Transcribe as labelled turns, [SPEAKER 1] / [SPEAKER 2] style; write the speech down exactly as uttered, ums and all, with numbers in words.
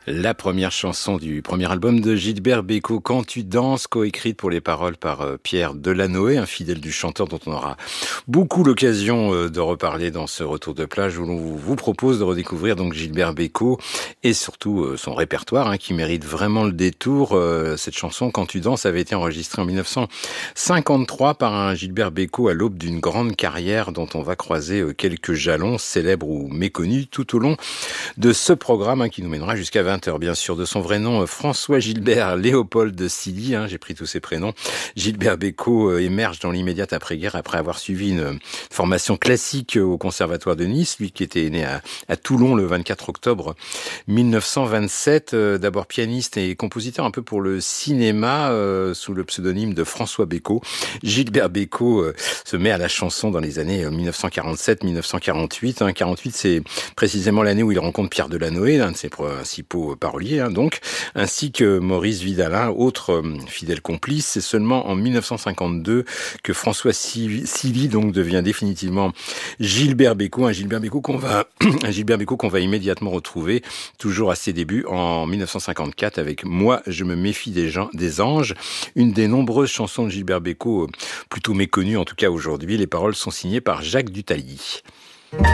[SPEAKER 1] La première chanson du premier album de Gilbert Bécaud, Quand tu danses, coécrite pour les paroles par euh, Pierre Delanoë, un fidèle du chanteur dont on aura beaucoup l'occasion euh, de reparler dans ce retour de plage où l'on vous propose de redécouvrir donc Gilbert Bécaud et surtout euh, son répertoire hein, qui mérite vraiment le détour. Euh, cette chanson, Quand tu danses, avait été enregistrée en dix-neuf cent cinquante-trois par un Gilbert Bécaud à l'aube d'une grande carrière dont on va croiser euh, quelques jalons célèbres ou méconnus tout au long de ce programme hein, qui nous mènera jusqu'à vingt heures, bien sûr. De son vrai nom, François Gilbert Léopold Silly, hein, j'ai pris tous ses prénoms. Gilbert Bécaud euh, émerge dans l'immédiate après-guerre après avoir suivi une euh, formation classique au Conservatoire de Nice, lui qui était né à, à Toulon le vingt-quatre octobre mille neuf cent vingt-sept. Euh, d'abord pianiste et compositeur un peu pour le cinéma euh, sous le pseudonyme de François Bécaud. Gilbert Bécaud euh, se met à la chanson dans les années mille neuf cent quarante-sept mille neuf cent quarante-huit. Hein. quarante-huit, c'est précisément l'année où il rencontre Pierre Delanoë, l'un de ses principaux paroliers, hein, donc, ainsi que Maurice Vidalin, autre euh, fidèle complice. C'est seulement en mille neuf cent cinquante-deux que François Silly donc devient définitivement Gilbert Bécaud, un Gilbert Bécaud qu'on va, un Gilbert Bécaud qu'on va immédiatement retrouver, toujours à ses débuts en mille neuf cent cinquante-quatre avec Moi, je me méfie des, gens, des anges, une des nombreuses chansons de Gilbert Bécaud, plutôt méconnues en tout cas aujourd'hui. Les paroles sont signées par Jacques Duthailly.